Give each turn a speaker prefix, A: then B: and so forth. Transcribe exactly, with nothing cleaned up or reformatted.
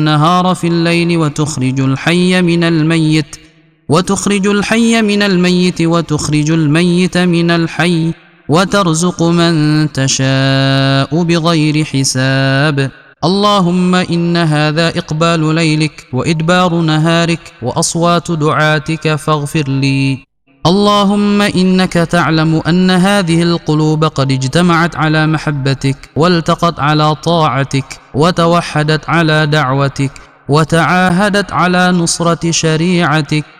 A: النهار في الليل وتخرج الحي من الميت وتخرج الحي من الميت وتخرج الميت من الحي وترزق من تشاء بغير حساب. اللهم إن هذا إقبال ليلك وإدبار نهارك وأصوات دعاتك فاغفر لي. اللهم إنك تعلم أن هذه القلوب قد اجتمعت على محبتك والتقت على طاعتك وتوحدت على دعوتك وتعاهدت على نصرة شريعتك،